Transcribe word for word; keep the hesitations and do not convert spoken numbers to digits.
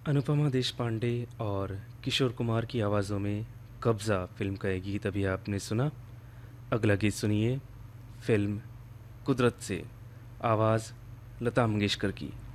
अनुपमा देशपांडे और किशोर कुमार की आवाज़ों में कब्ज़ा फिल्म का एक गीत अभी आपने सुना। अगला गीत सुनिए फिल्म कुदरत से, आवाज़ लता मंगेशकर की।